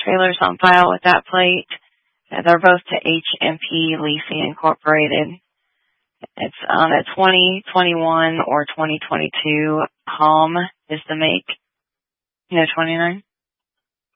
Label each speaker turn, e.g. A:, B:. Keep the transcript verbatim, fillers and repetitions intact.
A: trailers on file with that plate. Uh, they're both to H M P Leasing Incorporated. It's um, a twenty twenty-one or twenty twenty-two Palm is the make. No, twenty-nine.